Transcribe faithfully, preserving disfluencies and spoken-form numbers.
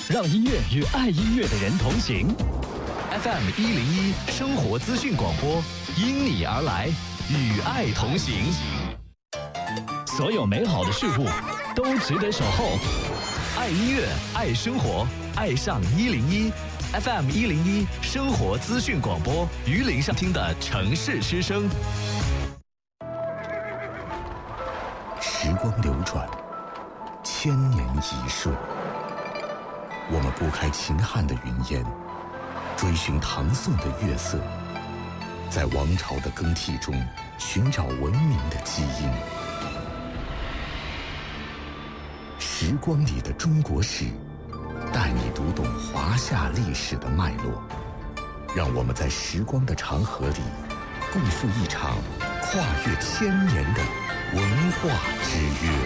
让音乐与爱音乐的人同行。F M 一零一生活资讯广播，因你而来，与爱同行。所有美好的事物都值得守候。爱音乐，爱生活，爱上一零一 F M 一零一生活资讯广播，与您上听的城市之声。 时光流转，千年一瞬。我们拨开秦汉的云烟，追寻唐宋的月色，在王朝的更替中寻找文明的基因。时光里的中国史，带你读懂华夏历史的脉络。让我们在时光的长河里，共赴一场跨越千年的文化之约。